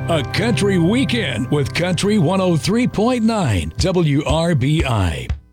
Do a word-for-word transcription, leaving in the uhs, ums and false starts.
A Country Weekend with Country one oh three point nine W R B I.